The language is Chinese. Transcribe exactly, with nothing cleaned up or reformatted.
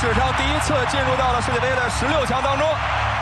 史上第一次进入到了世界杯的十六强当中。